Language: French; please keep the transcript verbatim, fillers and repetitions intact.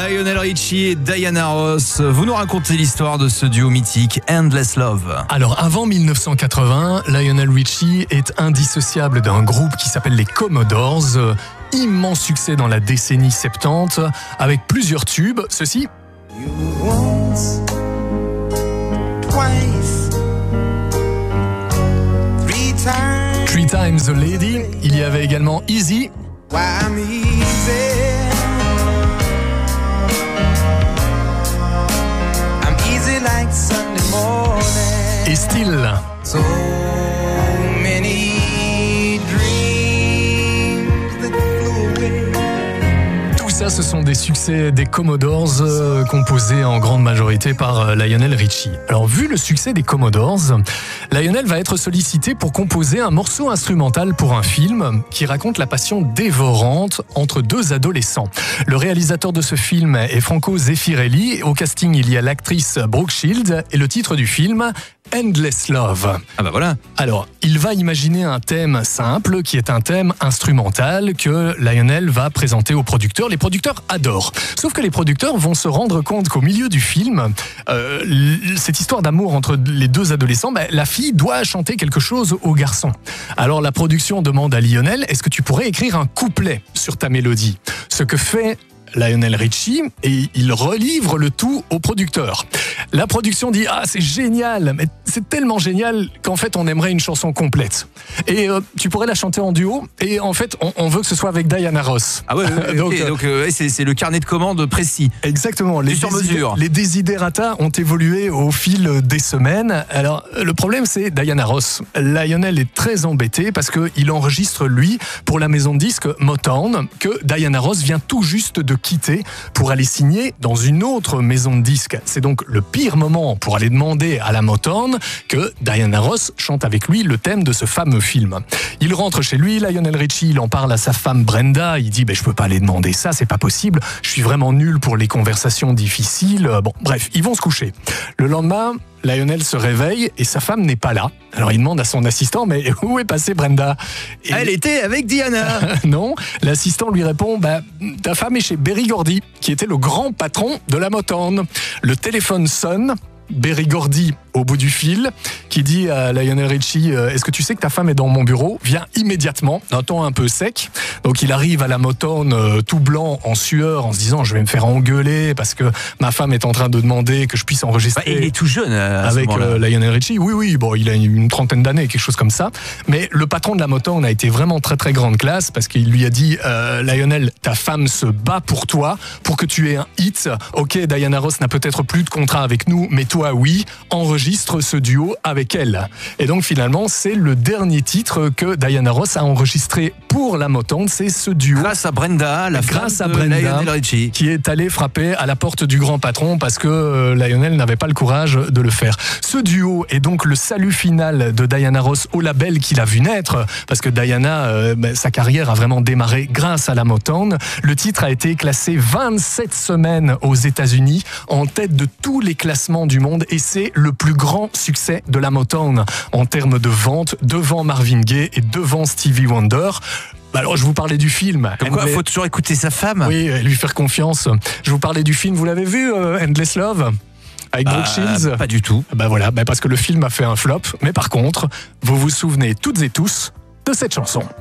Lionel Richie et Diana Ross, vous nous racontez l'histoire de ce duo mythique Endless Love. Alors avant mille neuf cent quatre-vingts, Lionel Richie est indissociable d'un groupe qui s'appelle les Commodores. Immense succès dans la décennie soixante-dix avec plusieurs tubes. Ceci. Once, twice, three times. Three Times a Lady. Il y avait également Easy. Why I'm easy. I'm easy like Sunday morning. Et Still. So many dreams that flew away. Tout ça, ce sont des succès des Commodores euh, composés en grande majorité par euh, Lionel Richie. Alors, vu le succès des Commodores, Lionel va être sollicité pour composer un morceau instrumental pour un film qui raconte la passion dévorante entre deux adolescents. Le réalisateur de ce film est Franco Zeffirelli. Au casting, il y a l'actrice Brooke Shields et le titre du film Endless Love. Ah bah voilà. Alors, il va imaginer un thème simple qui est un thème instrumental que Lionel va présenter aux producteurs. Les producteurs adorent. Sauf que les producteurs vont se rendre compte qu'au milieu du film, euh, cette histoire d'amour entre les deux adolescents, bah, la fille doit chanter quelque chose au garçon. Alors la production demande à Lionel, est-ce que tu pourrais écrire un couplet sur ta mélodie ? Ce que fait Lionel Richie, et il relivre le tout au producteur. La production dit « Ah, c'est génial, mais c'est tellement génial qu'en fait, on aimerait une chanson complète. Et euh, tu pourrais la chanter en duo, et en fait, on, on veut que ce soit avec Diana Ross. » Ah ouais, ouais donc, okay, donc euh, c'est, c'est le carnet de commandes précis. Exactement. Les, sur mesure. Les desiderata ont évolué au fil des semaines. Alors, le problème, c'est Diana Ross. Lionel est très embêté parce qu'il enregistre, lui, pour la maison de disques Motown, que Diana Ross vient tout juste de quitter pour aller signer dans une autre maison de disques. C'est donc le pire moment pour aller demander à la Motown que Diana Ross chante avec lui le thème de ce fameux film. Il rentre chez lui, Lionel Richie, il en parle à sa femme Brenda, il dit ben, « je peux pas aller demander ça, c'est pas possible, je suis vraiment nul pour les conversations difficiles ». Bon, bref, ils vont se coucher. Le lendemain, Lionel se réveille et sa femme n'est pas là. Alors il demande à son assistant, mais où est passée Brenda ? Et elle était avec Diana. Non, l'assistant lui répond, bah, ta femme est chez Berry Gordy, qui était le grand patron de la Motown. Le téléphone sonne. Berry Gordy au bout du fil, qui dit à Lionel Richie euh, « Est-ce que tu sais que ta femme est dans mon bureau ? Viens immédiatement », d'un ton un peu sec. Donc il arrive à la Motown euh, tout blanc, en sueur, en se disant « Je vais me faire engueuler parce que ma femme est en train de demander que je puisse enregistrer. Bah, » Il est tout jeune à avec ce euh, Lionel Richie. Oui, oui, bon, il a une trentaine d'années, quelque chose comme ça. Mais le patron de la Motown a été vraiment très très grande classe parce qu'il lui a dit euh, « Lionel, ta femme se bat pour toi, pour que tu aies un hit. Ok, Diana Ross n'a peut-être plus de contrat avec nous, mais toi, oui, enregistre ce duo avec elle. » Et donc finalement, c'est le dernier titre que Diana Ross a enregistré pour la Motown, c'est ce duo. Grâce à Brenda, la Grâce femme à de Brenda, Lionel Richie, qui est allée frapper à la porte du grand patron parce que euh, Lionel n'avait pas le courage de le faire. Ce duo est donc le salut final de Diana Ross au label qu'il a vu naître, parce que Diana, euh, bah, sa carrière a vraiment démarré grâce à la Motown. Le titre a été classé vingt-sept semaines aux États-Unis, en tête de tous les classements du monde, et c'est le plus grand succès de la Motown en termes de vente, devant Marvin Gaye et devant Stevie Wonder. Alors, je vous parlais du film. Comme quoi, il faut toujours écouter sa femme. Oui, lui faire confiance. Je vous parlais du film, vous l'avez vu, euh, Endless Love ? Avec Brooke euh, Shields ? Pas du tout. Ben voilà, ben parce que le film a fait un flop. Mais par contre, vous vous souvenez toutes et tous de cette chanson.